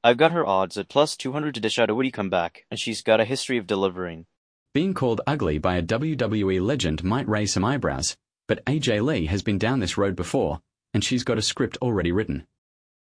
I've got her odds at plus 200 to dish out a witty comeback, and she's got a history of delivering. Being called ugly by a WWE legend might raise some eyebrows, but AJ Lee has been down this road before, and she's got a script already written.